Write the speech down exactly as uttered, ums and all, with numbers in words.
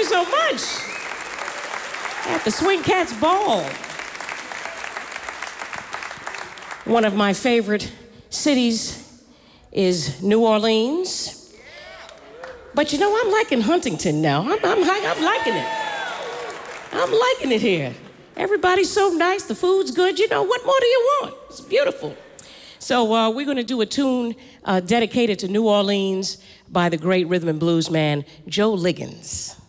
so much. At the Swing Cats Ball. One of my favorite cities is New Orleans. But you know, I'm liking Huntington now. I'm, I'm, I'm liking it. I'm liking it here. Everybody's so nice, the food's good. You know, what more do you want? It's beautiful. So uh, we're gonna do a tune uh, dedicated to New Orleans by the great rhythm and blues man, Joe Liggins.